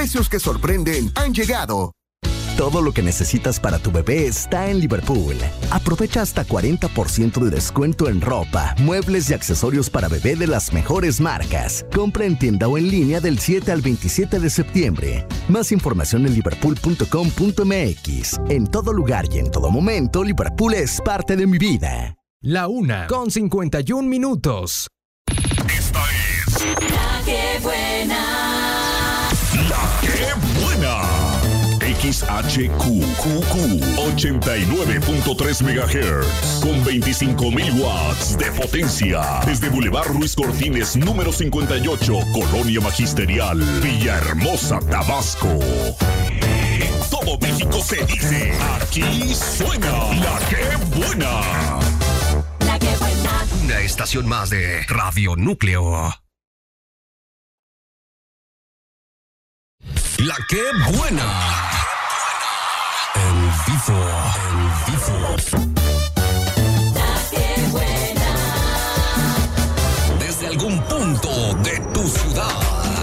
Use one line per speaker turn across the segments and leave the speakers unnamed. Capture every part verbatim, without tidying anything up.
precios que sorprenden han llegado.
Todo lo que necesitas para tu bebé está en Liverpool. Aprovecha hasta cuarenta por ciento de descuento en ropa, muebles y accesorios para bebé de las mejores marcas. Compra en tienda o en línea del siete al veintisiete de septiembre. Más información en liverpool punto com punto m x. En todo lugar y en todo momento, Liverpool es parte de mi vida.
La una con cincuenta y un minutos.
Esta es La Que Buena. La Que Buena. X H Q Q Q ochenta y nueve punto tres megahertz con veinticinco mil watts de potencia desde Boulevard Ruiz Cortines número cincuenta y ocho, Colonia Magisterial, Villahermosa, Tabasco. En todo México se dice, aquí suena La Que Buena.
La Que Buena.
Una estación más de Radio Núcleo. La Que Buena. En vivo, en vivo.
La Que Buena.
Desde algún punto de tu ciudad.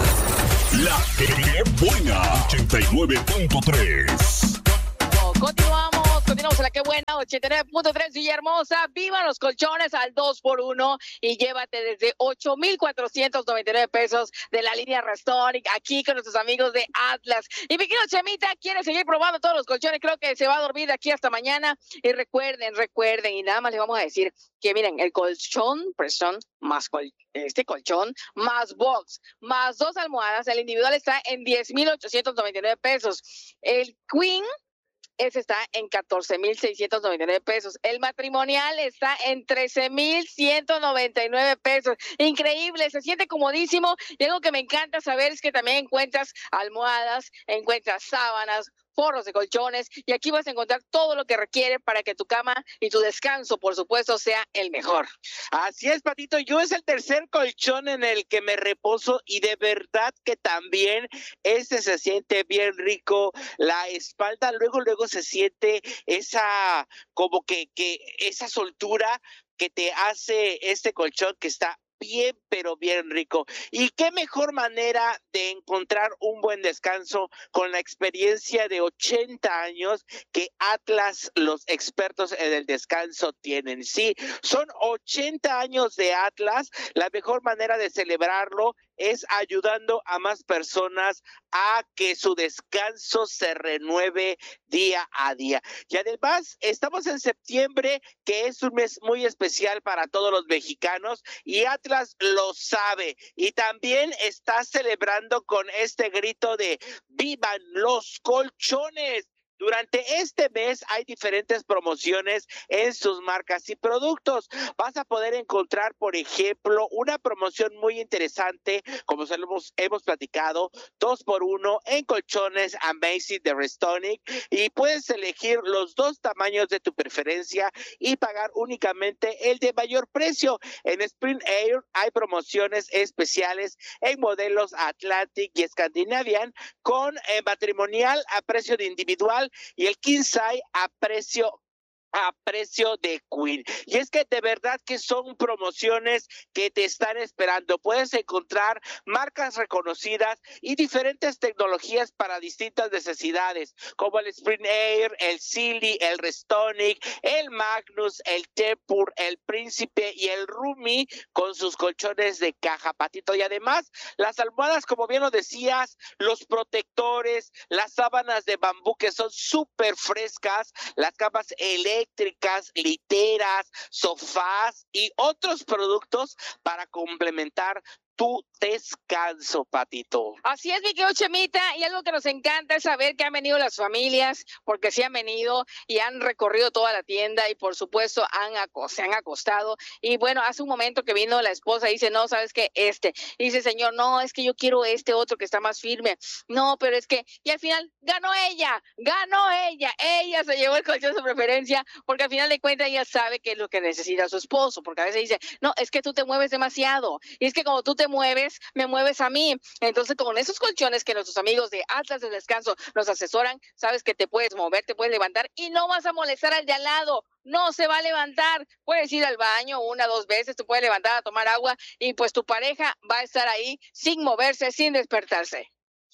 La Que Buena ochenta y nueve punto tres.
Continuamos, continuamos en La Que Buena, ochenta y nueve punto tres, Villahermosa. Vivan los colchones al dos por uno y llévate desde ocho mil cuatrocientos noventa y nueve pesos de la línea Restonic, aquí con nuestros amigos de Atlas. Y mi querido Chemita quiere seguir probando todos los colchones, creo que se va a dormir de aquí hasta mañana. Y recuerden, recuerden, y nada más les vamos a decir que miren, el colchón Preston más col este colchón, más box, más dos almohadas, el individual está en diez mil ochocientos noventa y nueve pesos. El Queen, ese está en catorce mil seiscientos noventa y nueve pesos. El matrimonial está en trece mil ciento noventa y nueve pesos. Increíble, se siente comodísimo. Y algo que me encanta saber es que también encuentras almohadas, encuentras sábanas, forros de colchones, y aquí vas a encontrar todo lo que requiere para que tu cama y tu descanso, por supuesto, sea el mejor.
Así es, Patito, yo es el tercer colchón en el que me reposo y de verdad que también este se siente bien rico, la espalda luego, luego se siente esa, como que, que esa soltura que te hace este colchón que está bien, pero bien rico. Y qué mejor manera de encontrar un buen descanso con la experiencia de ochenta años que Atlas, los expertos en el descanso, tienen. Sí, son ochenta años de Atlas. La mejor manera de celebrarlo es ayudando a más personas a que su descanso se renueve día a día. Y además, estamos en septiembre, que es un mes muy especial para todos los mexicanos, y Atlas lo sabe. Y también está celebrando con este grito de ¡Vivan los colchones! Durante este mes hay diferentes promociones en sus marcas y productos. Vas a poder encontrar, por ejemplo, una promoción muy interesante, como se lo hemos, hemos platicado, dos por uno en colchones Amazing de Restonic, y puedes elegir los dos tamaños de tu preferencia y pagar únicamente el de mayor precio. En Spring Air hay promociones especiales en modelos Atlantic y Scandinavian, con eh, matrimonial a precio de individual y el King Size a precio a precio de Queen. Y es que de verdad que son promociones que te están esperando. Puedes encontrar marcas reconocidas y diferentes tecnologías para distintas necesidades, como el Spring Air, el Silly, el Restonic, el Magnus, el Tempur, el Príncipe y el Rumi, con sus colchones de caja, Patito. Y además, las almohadas, como bien lo decías, los protectores, las sábanas de bambú que son súper frescas, las camas eléctricas, eléctricas, literas, sofás y otros productos para complementar tu descanso, Patito.
Así es, mi querido Chemita, y algo que nos encanta es saber que han venido las familias, porque sí han venido y han recorrido toda la tienda y por supuesto han se han acostado. Y bueno, hace un momento que vino la esposa y dice, no, ¿sabes qué? Este. Y dice, señor, no, es que yo quiero este otro que está más firme. No, pero es que, y al final ganó ella, ganó ella, ella se llevó el colchón de su preferencia, porque al final de cuentas ella sabe qué es lo que necesita su esposo, porque a veces dice, no, es que tú te mueves demasiado, y es que como tú te mueves, me mueves a mí. Entonces, con esos colchones que nuestros amigos de Atlas de Descanso nos asesoran, sabes que te puedes mover, te puedes levantar y no vas a molestar al de al lado. No se va a levantar. Puedes ir al baño una, dos veces, te puedes levantar a tomar agua y pues tu pareja va a estar ahí sin moverse, sin despertarse.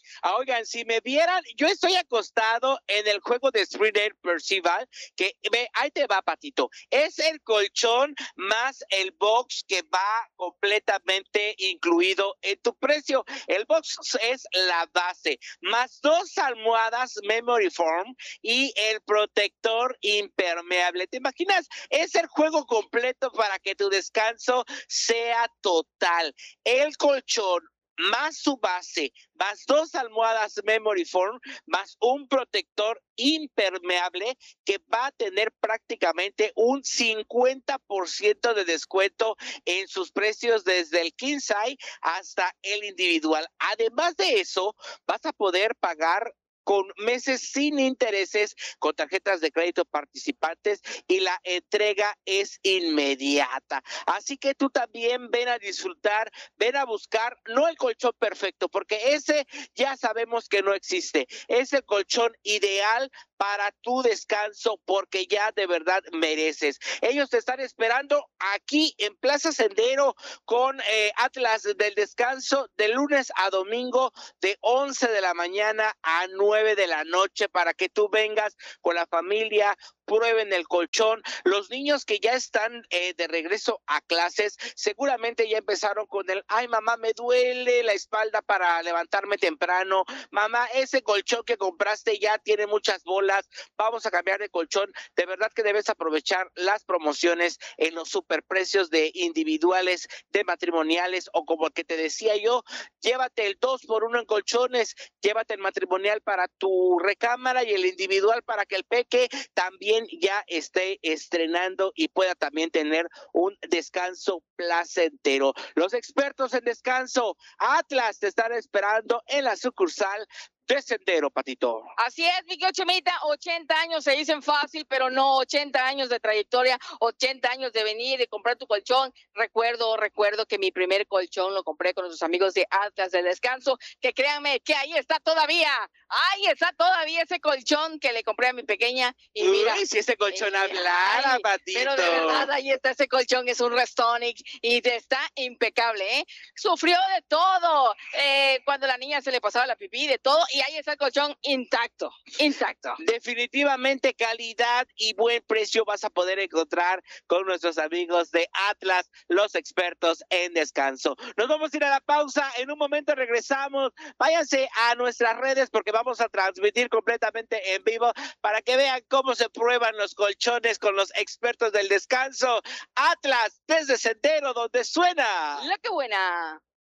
Ah, Oigan, si me vieran, yo estoy acostado en el juego de Street Air Percival, que ve, ahí te va, Patito. Es el colchón más el box que va completamente incluido en tu precio. El box es la base, más dos almohadas Memory Foam y el protector impermeable. ¿Te imaginas? Es el juego completo para que tu descanso sea total. El colchón más su base, más dos almohadas Memory Foam, más un protector impermeable que va a tener prácticamente un cincuenta por ciento de descuento en sus precios desde el king size hasta el individual. Además de eso, vas a poder pagar con meses sin intereses, con tarjetas de crédito participantes y la entrega es inmediata. Así que tú también ven a disfrutar, ven a buscar, no el colchón perfecto, porque ese ya sabemos que no existe. Es el colchón ideal para tu descanso porque ya de verdad mereces. Ellos te están esperando aquí en Plaza Sendero con eh, Atlas del Descanso de lunes a domingo de once de la mañana a nueve de la noche para que tú vengas con la familia, prueben el colchón. Los niños que ya están eh, de regreso a clases seguramente ya empezaron con el ay mamá me duele la espalda para levantarme temprano, mamá ese colchón que compraste ya tiene muchas bolas, vamos a cambiar de colchón. De verdad que debes aprovechar las promociones en los superprecios de individuales, de matrimoniales o como que te decía yo, llévate el dos por uno en colchones, llévate el matrimonial para tu recámara y el individual para que el peque también ya esté estrenando y pueda también tener un descanso placentero. Los expertos en descanso, Atlas, te están esperando en la sucursal de Sendero, Patito.
Así es, mi Chemita, ochenta años se dicen fácil, pero no, ochenta años de trayectoria, ochenta años de venir y comprar tu colchón. Recuerdo, recuerdo que mi primer colchón lo compré con nuestros amigos de Atlas del Descanso, que créanme que ahí está todavía, ahí está todavía ese colchón que le compré a mi pequeña. Y mira,
uy, si ese colchón
eh,
hablara,
ay,
Patito.
pero de verdad, ahí está ese colchón, es un Restonic y está impecable, ¿eh? Sufrió de todo, eh, cuando la niña se le pasaba la pipí, de todo, y ahí está el colchón intacto, intacto.
Definitivamente calidad y buen precio vas a poder encontrar con nuestros amigos de Atlas, los expertos en descanso. Nos vamos a ir a la pausa, en un momento regresamos. Váyanse a nuestras redes porque vamos a transmitir completamente en vivo para que vean cómo se prueban los colchones con los expertos del descanso. Atlas, desde Sendero, donde suena
La que buena.